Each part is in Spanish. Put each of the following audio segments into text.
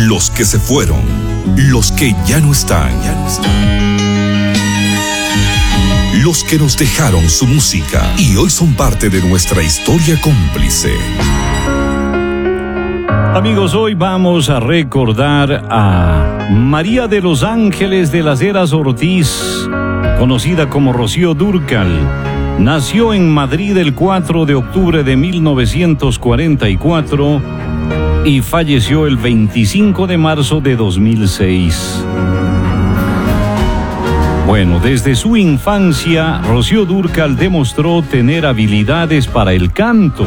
los que se fueron, los que ya no están, los que nos dejaron su música y hoy son parte de nuestra historia cómplice. Amigos, hoy vamos a recordar a María de los Ángeles de las Heras Ortiz, conocida como Rocío Dúrcal. Nació en Madrid el 4 de octubre de 1944 y falleció el 25 de marzo de 2006. Bueno, desde su infancia, Rocío Dúrcal demostró tener habilidades para el canto.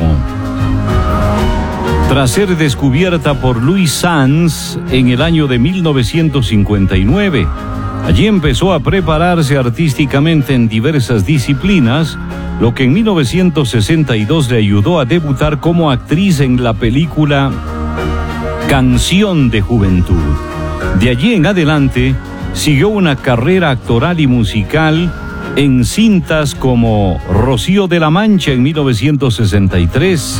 Tras ser descubierta por Luis Sanz en el año de 1959, allí empezó a prepararse artísticamente en diversas disciplinas, lo que en 1962 le ayudó a debutar como actriz en la película Canción de Juventud. De allí en adelante, siguió una carrera actoral y musical en cintas como Rocío de la Mancha en 1963,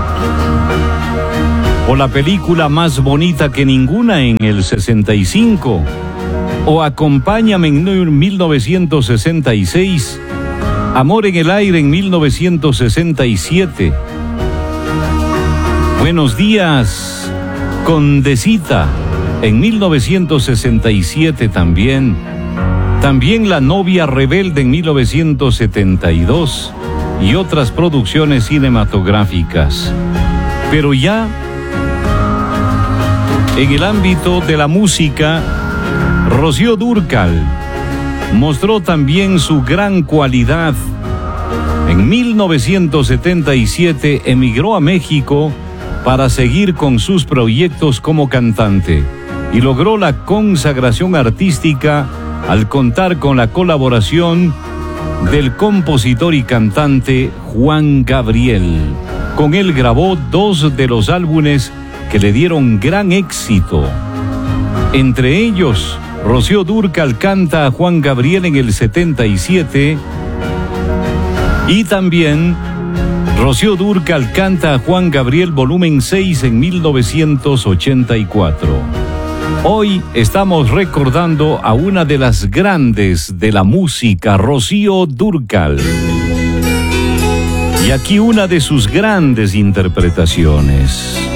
o la película Más bonita que ninguna en el 65, o Acompáñame en 1966, Amor en el aire en 1967, Buenos días, Condesita en 1967 también La novia rebelde en 1972 y otras producciones cinematográficas. Pero ya en el ámbito de la música, Rocío Dúrcal mostró también su gran cualidad. En 1977 emigró a México para seguir con sus proyectos como cantante y logró la consagración artística al contar con la colaboración del compositor y cantante Juan Gabriel. Con él grabó 2 de los álbumes que le dieron gran éxito. Entre ellos, Rocío Dúrcal canta a Juan Gabriel en el 77 y también Rocío Dúrcal canta a Juan Gabriel volumen 6 en 1984. Hoy estamos recordando a una de las grandes de la música, Rocío Dúrcal. Y aquí una de sus grandes interpretaciones.